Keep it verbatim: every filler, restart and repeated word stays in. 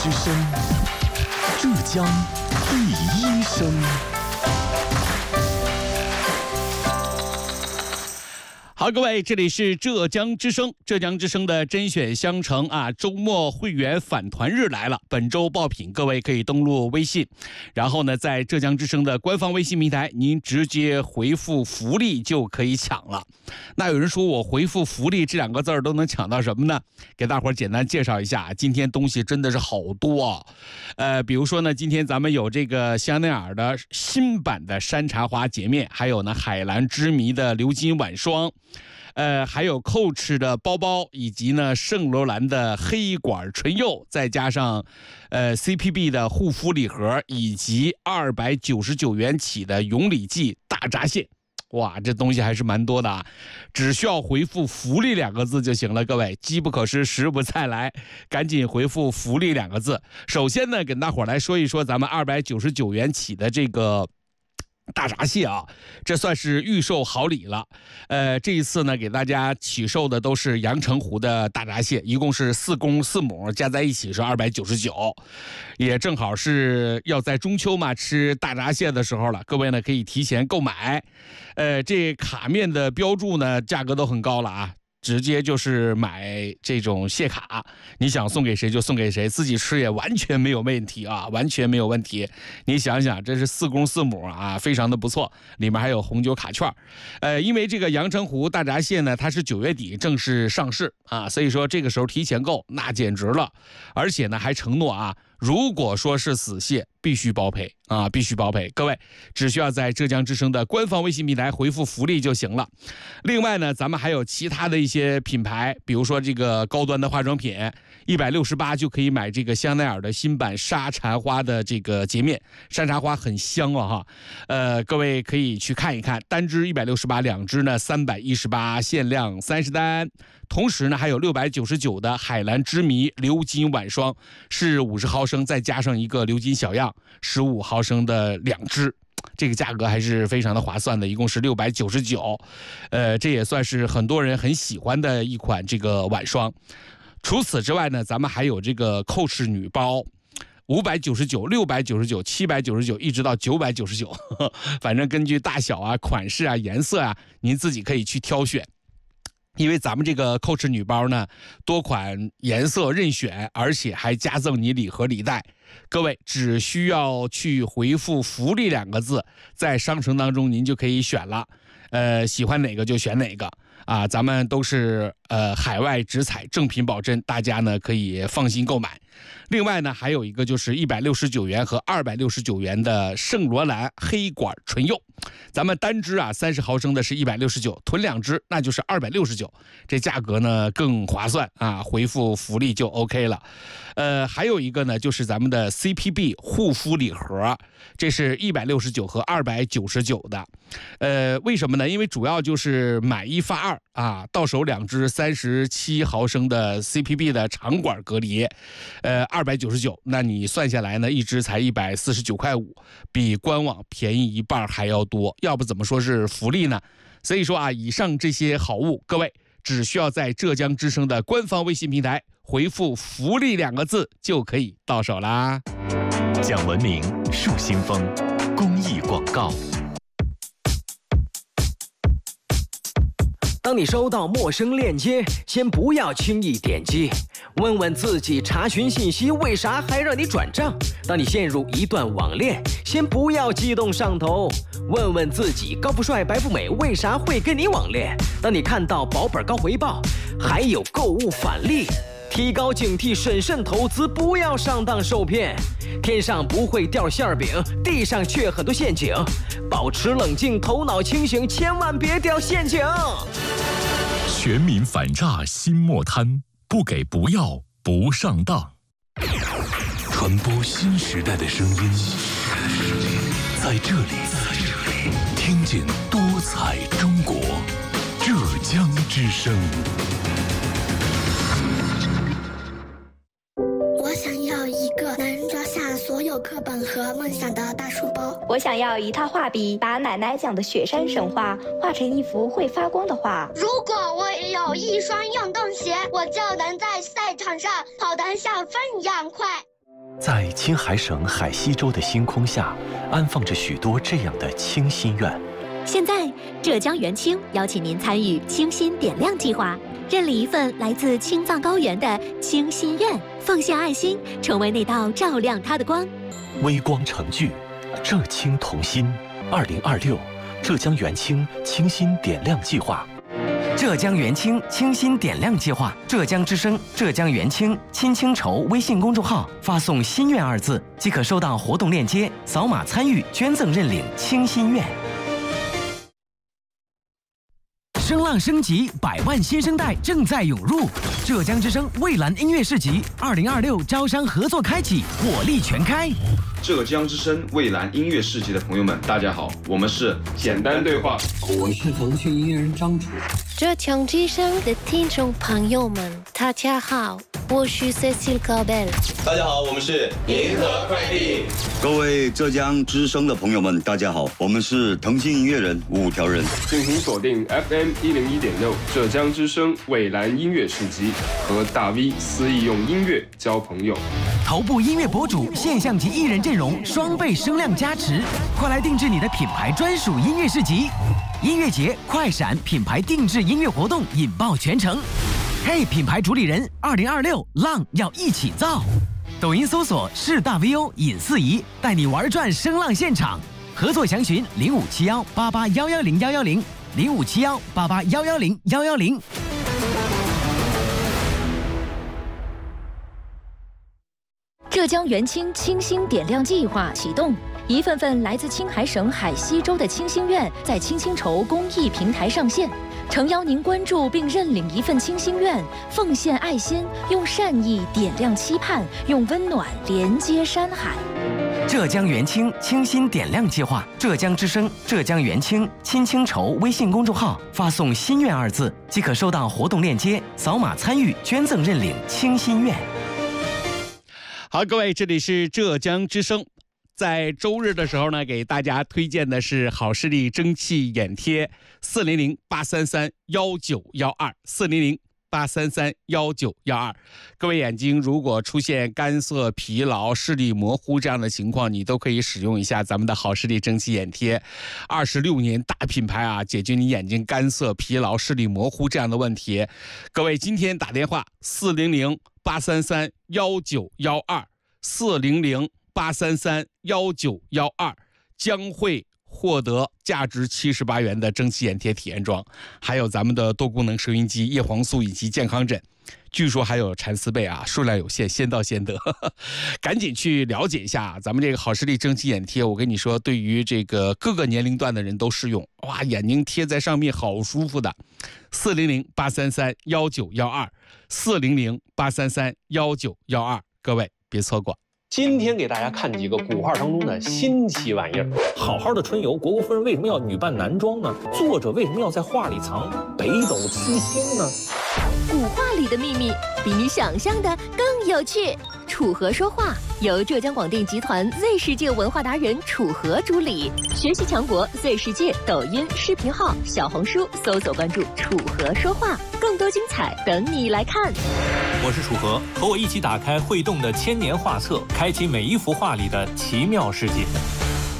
之声，浙江第一声。好，各位，这里是浙江之声，浙江之声的甄选相城啊，周末会员返团日来了。本周爆品，各位可以登录微信，然后呢，在浙江之声的官方微信平台，您直接回复福利就可以抢了。那有人说我回复福利这两个字都能抢到什么呢？给大伙儿简单介绍一下，今天东西真的是好多啊。呃，比如说呢，今天咱们有这个香奈儿的新版的山茶花洁面，还有呢海蓝之谜的鎏金晚霜。呃，还有 Coach 的包包，以及呢圣罗兰的黑管唇釉，再加上呃 C P B 的护肤礼盒，以及二百九十九元起的永礼记大闸蟹。哇，这东西还是蛮多的啊！只需要回复福利两个字就行了，各位，机不可失，时不再来，赶紧回复福利两个字。首先呢，跟大伙儿来说一说咱们二百九十九元起的这个大闸蟹啊，这算是预售好礼了。呃，这一次呢，给大家起售的都是阳澄湖的大闸蟹，一共是四公四母，加在一起是二百九十九，也正好是要在中秋嘛吃大闸蟹的时候了。各位呢可以提前购买。呃，这卡面的标注呢，价格都很高了啊。直接就是买这种蟹卡，你想送给谁就送给谁，自己吃也完全没有问题啊，完全没有问题。你想想，这是四公四母啊，非常的不错，里面还有红酒卡券。呃，因为这个阳澄湖大闸蟹呢，它是九月底正式上市啊，所以说这个时候提前购那简直了，而且呢还承诺啊，如果说是死蟹，必须包赔啊，必须包赔。各位只需要在浙江之声的官方微信平台回复福利就行了。另外呢，咱们还有其他的一些品牌，比如说这个高端的化妆品，一百六十八就可以买这个香奈儿的新版沙茶花的这个洁面，山茶花很香啊哈。呃，各位可以去看一看，单支一百六十八，两支呢三百一十八，限量三十单。同时呢，还有六百九十九的海蓝之谜鎏金晚霜，是五十毫升，再加上一个鎏金小样，十五毫升的两支，这个价格还是非常的划算的，一共是六百九十九。呃，这也算是很多人很喜欢的一款这个晚霜。除此之外呢，咱们还有这个Coach女包。五百九十九、六百九十九、七百九十九，一直到九百九十九，反正根据大小啊、款式啊、颜色啊，您自己可以去挑选。因为咱们这个Coach女包呢，多款颜色任选，而且还加赠你礼盒礼袋。各位只需要去回复福利两个字，在商城当中您就可以选了，呃，喜欢哪个就选哪个啊，咱们都是呃海外直采正品保真，大家呢可以放心购买。另外呢，还有一个就是一百六十九元和二百六十九元的圣罗兰黑管唇釉，咱们单支啊三十毫升的是一百六十九，囤两支那就是二百六十九，这价格呢更划算啊，回复福利就 OK 了。呃，还有一个呢就是咱们的 C P B 护肤礼盒，这是一百六十九和二百九十九的。呃，为什么呢？因为主要就是买一发二啊，到手两支三十七毫升的 C P B 的长管隔离，呃，二百九十九，那你算下来呢，一支才一百四十九块五，比官网便宜一半还要多，要不怎么说是福利呢？所以说啊，以上这些好物，各位只需要在浙江之声的官方微信平台回复福利两个字就可以到手啦。 讲文明树新风公益广告。 当你收到陌生链接，先不要轻易点击，问问自己查询信息为啥还让你转账。当你陷入一段网恋，先不要激动上头，问问自己高富帅白富美为啥会跟你网恋。当你看到保本高回报，还有购物返利，提高警惕，审慎投资，不要上当受骗。天上不会掉馅饼，地上却很多陷阱，保持冷静，头脑清醒，千万别掉陷阱。 全民反诈新莫贪，不给不要不上当。传播新时代的声音，在这里听见多彩中国，浙江之声。 我想要一个能装下所有课本和梦想的大书包。 我想要一套画笔，把奶奶讲的雪山神话画成一幅会发光的画。 如果我也有一双运动鞋，我就能在赛场上跑得像风一样快。 在青海省海西州的星空下，安放着许多这样的清心愿。 现在，浙江元清邀请您参与清心点亮计划，认领一份来自青藏高原的清心愿，奉献爱心，成为那道照亮他的光。 微光成炬，浙青同心。二零二六，浙江元清清心点亮计划。 浙江元清清心点亮计划，浙江之声、浙江元清亲清筹微信公众号发送“心愿”二字，即可收到活动链接，扫码参与捐赠认领清心愿。声浪升级，百万新生代正在涌入。浙江之声蔚蓝音乐市集二零二六招商合作开启，火力全开。 浙江之声蔚蓝音乐市集的朋友们，大家好，我们是简单对话， 我是腾讯音乐人张楚。 浙江之声的听众朋友们，大家好，我是 Cecil Gabel。 大家好，我们是银河快递。 各位浙江之声的朋友们，大家好，我们是腾讯音乐人五条人。 敬请锁定 F M 一零一点六浙江之声蔚蓝音乐市集，和大 V 肆意用音乐交朋友。 头部音乐博主、现象级艺人阵容双倍声量加持，快来定制你的品牌专属音乐市集！音乐节快闪品牌定制音乐活动引爆全城。嘿，品牌主理人，二零二六浪要一起造！抖音搜索是大 V O 尹四仪，带你玩转声浪现场。合作详询零五七幺八八幺幺零幺幺零零五七幺八八幺幺零幺幺零。 浙江元清清心点亮计划启动，一份份来自青海省海西州的清心愿在清清筹公益平台上线，诚邀您关注并认领一份清心愿，奉献爱心，用善意点亮期盼，用温暖连接山海。 浙江元清清心点亮计划，浙江之声、浙江元清亲清筹微信公众号发送“心愿”二字，即可收到活动链接，扫码参与捐赠认领清心愿。 好，各位，这里是浙江之声。在周日的时候呢，给大家推荐的是好视力蒸汽眼贴四零零八三三幺九幺二四零零八三三幺九幺二。各位眼睛如果出现干涩、疲劳、视力模糊这样的情况，你都可以使用一下咱们的好视力蒸汽眼贴。二十六年大品牌啊，解决你眼睛干涩、疲劳、视力模糊这样的问题。各位今天打电话四零零八三三幺九幺二四零零八三三幺九幺二，将会获得价值七十八元的蒸汽眼贴体验装，还有咱们的多功能收音机、叶黄素以及健康枕。据说还有蚕丝被啊，数量有限，先到先得，呵呵赶紧去了解一下咱们这个好视力蒸汽眼贴。我跟你说，对于这个各个年龄段的人都适用，哇，眼睛贴在上面好舒服的。四零零八三三幺九幺二，四零零八三三幺九幺二，各位别错过。 今天给大家看几个古画当中的新奇玩意儿。好好的春游，虢国夫人为什么要女扮男装呢？作者为什么要在画里藏北斗七星呢？ 古画里的秘密比你想象的更有趣。楚河说话由浙江广电集团 Z 世界文化达人楚河主理，学习强国 Z 世界抖音、视频号、小红书搜索关注楚河说话，更多精彩等你来看。 我是楚河，和我一起打开会动的千年画册，开启每一幅画里的奇妙世界。